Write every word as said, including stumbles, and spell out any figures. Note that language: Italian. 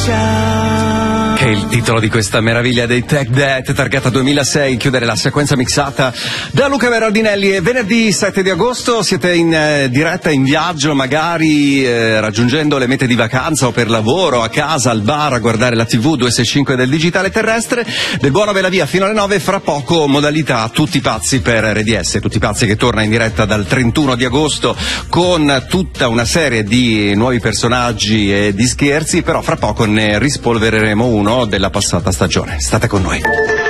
Che è il titolo di questa meraviglia dei Take That, targata duemilasei, chiudere la sequenza mixata da Luca Berardinelli. È venerdì sette di agosto, siete in eh, diretta, in viaggio, magari eh, raggiungendo le mete di vacanza o per lavoro, a casa, al bar, a guardare la tivù duecentosessantacinque del digitale terrestre. Del buono ve la via fino alle nove, fra poco modalità Tutti pazzi per R D S. Tutti pazzi che torna in diretta dal trentuno di agosto con tutta una serie di nuovi personaggi e di scherzi, però fra poco ne rispolvereremo uno della passata stagione. State con noi.